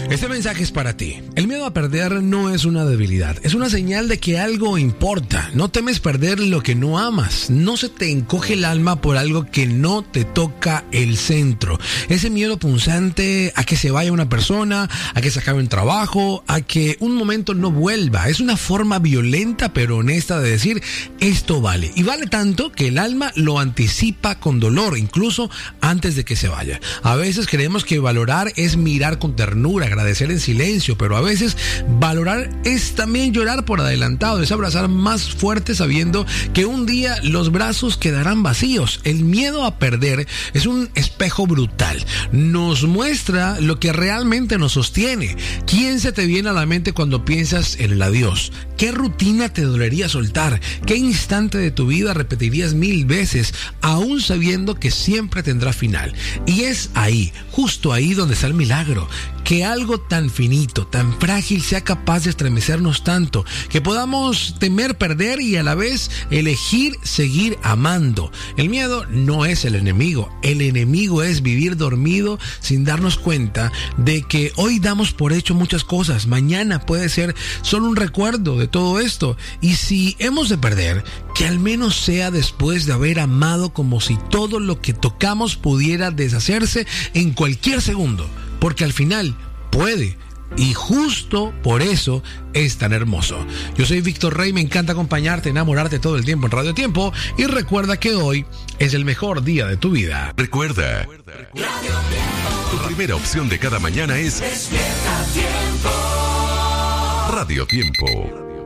Este mensaje es para ti. El miedo a perder no es una debilidad, es una señal de que algo importa. No temes perder lo que no amas. No se te encoge el alma por algo que no te toca el centro. Ese miedo punzante a que se vaya una persona, a que se acabe un trabajo, a que un momento no vuelva. Es una forma violenta pero honesta de decir, esto vale. Y vale tanto que el alma lo anticipa con dolor, incluso antes de que se vaya. A veces creemos que valorar es mirar con ternura, agradecer en silencio, pero a veces valorar es también llorar por adelantado, es abrazar más fuerte sabiendo que un día los brazos quedarán vacíos. El miedo a perder es un espejo brutal, nos muestra lo que realmente nos sostiene. ¿Quién se te viene a la mente cuando piensas en el adiós? ¿Qué rutina te dolería soltar? ¿Qué instante de tu vida repetirías 1000 veces, aún sabiendo que siempre tendrá final? Y es ahí, justo ahí donde está el milagro, que algo tan finito, tan frágil sea capaz de estremecernos tanto, que podamos temer perder y a la vez elegir seguir amando. El miedo no es el enemigo es vivir dormido sin darnos cuenta de que hoy damos por hecho muchas cosas, mañana puede ser solo un recuerdo de todo esto, y si hemos de perder, que al menos sea después de haber amado como si todo lo que tocamos pudiera deshacerse en cualquier segundo, porque al final puede. Y justo por eso es tan hermoso. Yo soy Víctor Rey, me encanta acompañarte, enamorarte todo el tiempo en Radio Tiempo. Y recuerda que hoy es el mejor día de tu vida. Recuerda, tu primera opción de cada mañana es Despierta Tiempo. Radio Tiempo.